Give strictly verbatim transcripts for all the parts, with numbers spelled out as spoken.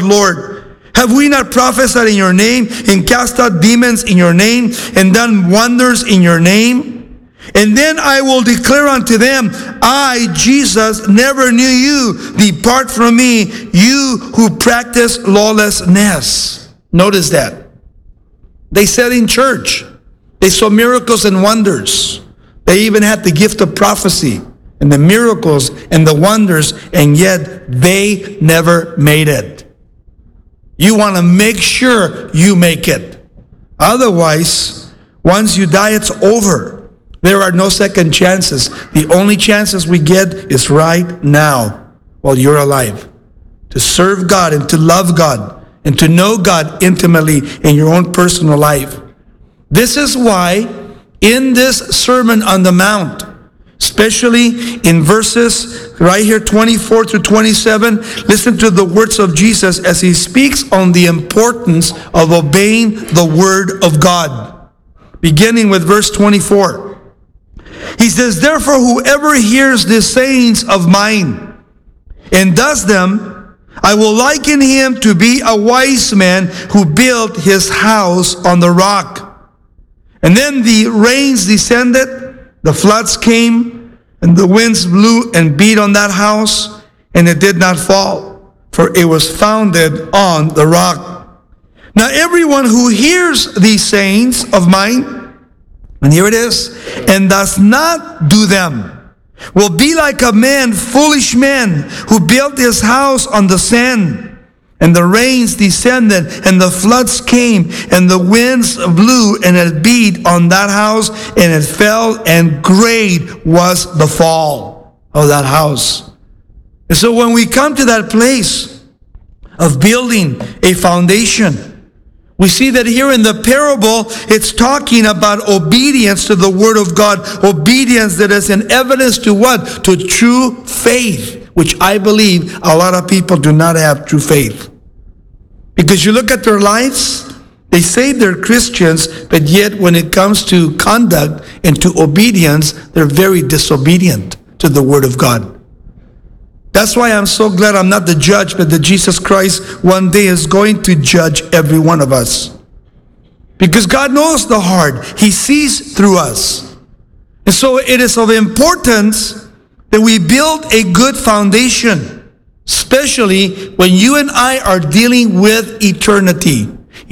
Lord, Lord, have we not prophesied in your name, and cast out demons in your name, and done wonders in your name? And then I will declare unto them, I, Jesus, never knew you. Depart from me, you who practice lawlessness. Notice that. They said in church, they saw miracles and wonders. They even had the gift of prophecy and the miracles and the wonders, and yet they never made it. You want to make sure you make it. Otherwise, once you die, it's over. There are no second chances. The only chances we get is right now while you're alive. To serve God and to love God and to know God intimately in your own personal life. This is why in this Sermon on the Mount, especially in verses right here, twenty-four through twenty-seven, listen to the words of Jesus as he speaks on the importance of obeying the word of God. Beginning with verse twenty-four. He says, therefore, whoever hears the sayings of mine and does them, I will liken him to be a wise man who built his house on the rock. And then the rains descended, the floods came, and the winds blew and beat on that house, and it did not fall, for it was founded on the rock. Now everyone who hears these sayings of mine, and here it is, and does not do them, will be like a man, foolish man, who built his house on the sand. And the rains descended, and the floods came, and the winds blew, and it beat on that house, and it fell, and great was the fall of that house. And so when we come to that place of building a foundation, we see that here in the parable, it's talking about obedience to the word of God. Obedience that is an evidence to what? To true faith, which I believe a lot of people do not have true faith. Because you look at their lives, they say they're Christians, but yet when it comes to conduct and to obedience, they're very disobedient to the word of God. That's why I'm so glad I'm not the judge, but that Jesus Christ one day is going to judge every one of us. Because God knows the heart. He sees through us. And so it is of importance that we build a good foundation, especially when you and I are dealing with eternity.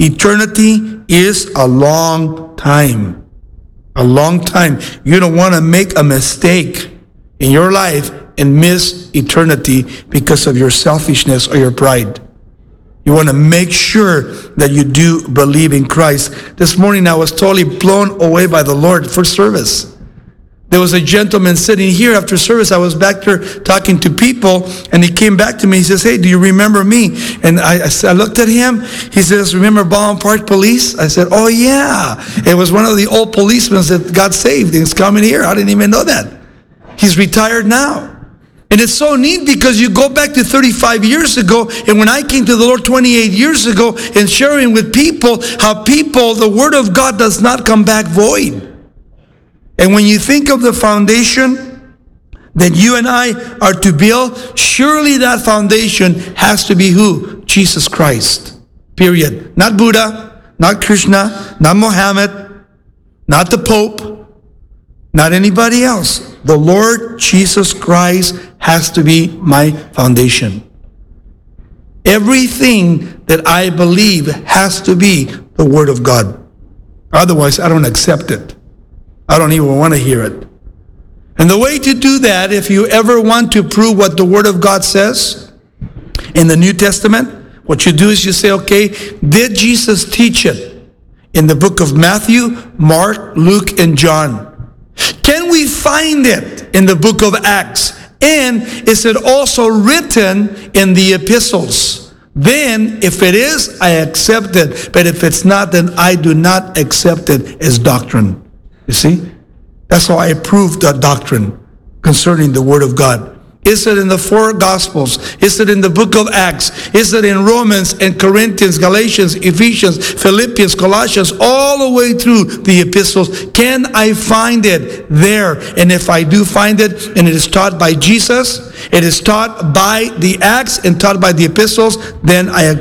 Eternity is a long time. A long time. You don't want to make a mistake in your life and miss eternity because of your selfishness or your pride. You want to make sure that you do believe in Christ. This morning I was totally blown away by the Lord for service. There was a gentleman sitting here after service. I was back there talking to people, and he came back to me. He says, hey, do you remember me? And I, I, I looked at him. He says, remember Baldwin Park Police? I said, oh yeah. It was one of the old policemen that got saved. He's coming here. I didn't even know that. He's retired now. And it's so neat because you go back to thirty-five years ago, and when I came to the Lord twenty-eight years ago, and sharing with people how people, the Word of God does not come back void. And when you think of the foundation that you and I are to build, surely that foundation has to be who? Jesus Christ. Period. Not Buddha, not Krishna, not Mohammed, not the Pope, not anybody else. The Lord Jesus Christ has to be my foundation. Everything that I believe has to be the Word of God. Otherwise, I don't accept it. I don't even want to hear it. And the way to do that, if you ever want to prove what the Word of God says in the New Testament, what you do is you say, okay, did Jesus teach it in the book of Matthew, Mark, Luke, and John? Can we find it in the book of Acts? And is it also written in the epistles? Then, if it is, I accept it. But if it's not, then I do not accept it as doctrine. You see? That's how I prove the doctrine concerning the Word of God. Is it in the four Gospels? Is it in the book of Acts? Is it in Romans and Corinthians, Galatians, Ephesians, Philippians, Colossians, all the way through the epistles? Can I find it there? And if I do find it, and it is taught by Jesus, it is taught by the Acts and taught by the epistles, then I